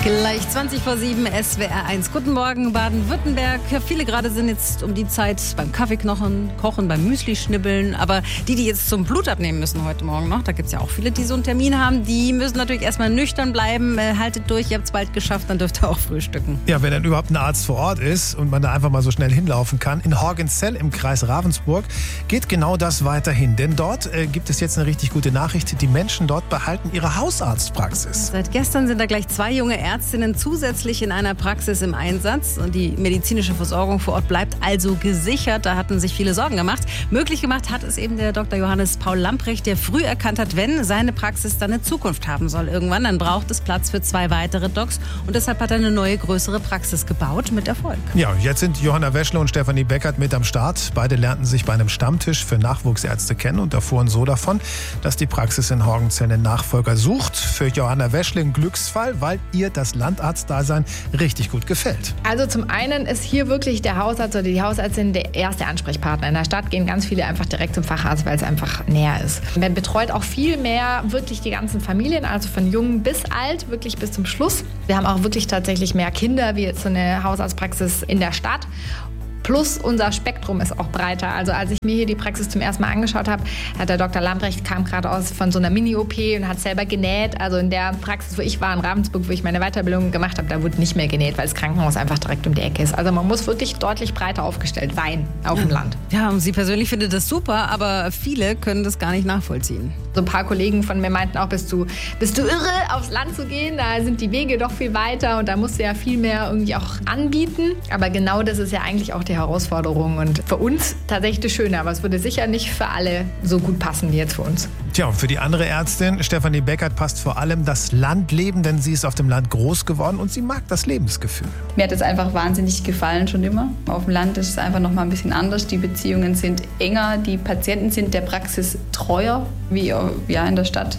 Gleich 20 vor 7, SWR 1. Guten Morgen, Baden-Württemberg. Viele gerade sind jetzt um die Zeit beim Kaffeeknochen, Kochen, beim Müsli schnibbeln. Aber die jetzt zum Blut abnehmen müssen heute Morgen noch, da gibt es ja auch viele, die so einen Termin haben, die müssen natürlich erstmal nüchtern bleiben. Haltet durch, ihr habt es bald geschafft, dann dürft ihr auch frühstücken. Ja, wenn dann überhaupt ein Arzt vor Ort ist und man da einfach mal so schnell hinlaufen kann. In Horgenzell im Kreis Ravensburg geht genau das weiterhin. Denn dort gibt es jetzt eine richtig gute Nachricht. Die Menschen dort behalten ihre Hausarztpraxis. Seit gestern sind da gleich 2 junge Ärztinnen zusätzlich in einer Praxis im Einsatz. Und die medizinische Versorgung vor Ort bleibt also gesichert. Da hatten sich viele Sorgen gemacht. Möglich gemacht hat es eben der Dr. Johannes Paul Lamprecht, der früh erkannt hat, wenn seine Praxis dann eine Zukunft haben soll irgendwann, dann braucht es Platz für 2 weitere Docs. Und deshalb hat er eine neue, größere Praxis gebaut mit Erfolg. Ja, jetzt sind Johanna Weschle und Stefanie Beckert mit am Start. Beide lernten sich bei einem Stammtisch für Nachwuchsärzte kennen und erfuhren so davon, dass die Praxis in Horgenzell einen Nachfolger sucht. Für Johanna Weschle ein Glücksfall, weil ihr das Landarztdasein richtig gut gefällt. Also zum einen ist hier wirklich der Hausarzt oder die Hausärztin der erste Ansprechpartner. In der Stadt gehen ganz viele einfach direkt zum Facharzt, weil es einfach näher ist. Man betreut auch viel mehr wirklich die ganzen Familien, also von jung bis alt, wirklich bis zum Schluss. Wir haben auch wirklich tatsächlich mehr Kinder wie jetzt so eine Hausarztpraxis in der Stadt. Plus unser Spektrum ist auch breiter. Also als ich mir hier die Praxis zum ersten Mal angeschaut habe, hat der Dr. Lamprecht kam gerade aus von so einer Mini-OP und hat selber genäht. Also in der Praxis, wo ich war in Ravensburg, wo ich meine Weiterbildung gemacht habe, da wurde nicht mehr genäht, weil das Krankenhaus einfach direkt um die Ecke ist. Also man muss wirklich deutlich breiter aufgestellt sein auf dem Land. Ja, und sie persönlich findet das super, aber viele können das gar nicht nachvollziehen. So ein paar Kollegen von mir meinten auch, bist du irre, aufs Land zu gehen? Da sind die Wege doch viel weiter und da musst du ja viel mehr irgendwie auch anbieten. Aber genau das ist ja eigentlich auch die Herausforderung und für uns tatsächlich das Schöne, aber es würde sicher nicht für alle so gut passen wie jetzt für uns. Tja, und für die andere Ärztin, Stefanie Beckert, passt vor allem das Landleben, denn sie ist auf dem Land groß geworden und sie mag das Lebensgefühl. Mir hat es einfach wahnsinnig gefallen schon immer. Auf dem Land ist es einfach noch mal ein bisschen anders. Die Beziehungen sind enger, die Patienten sind der Praxis treuer, wie ja, in der Stadt.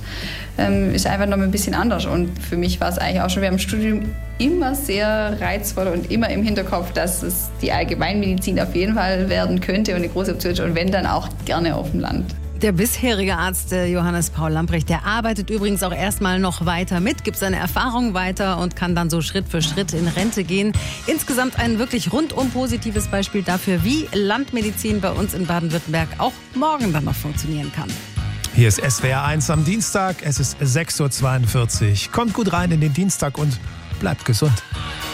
Ist einfach noch ein bisschen anders. Und für mich war es eigentlich auch schon während dem Studium immer sehr reizvoll und immer im Hinterkopf, dass es die Allgemeinmedizin auf jeden Fall werden könnte und eine große Option ist und wenn, dann auch gerne auf dem Land. Der bisherige Arzt Johannes Paul Lamprecht, der arbeitet übrigens auch erstmal noch weiter mit, gibt seine Erfahrung weiter und kann dann so Schritt für Schritt in Rente gehen. Insgesamt ein wirklich rundum positives Beispiel dafür, wie Landmedizin bei uns in Baden-Württemberg auch morgen dann noch funktionieren kann. Hier ist SWR 1 am Dienstag, es ist 6.42 Uhr. Kommt gut rein in den Dienstag und bleibt gesund.